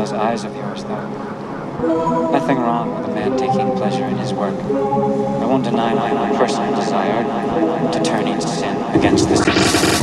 those eyes of yours, though. Nothing wrong with a man taking pleasure in his work. I won't deny my personal desire to turn each sin against the sin.